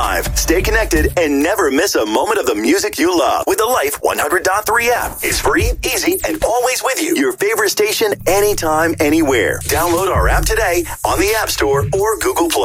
Live. Stay connected and never miss a moment of the music you love with the Life 100.3 app. It's free, easy, and always with you. Your favorite station anytime, anywhere. Download our app today on the App Store or Google Play.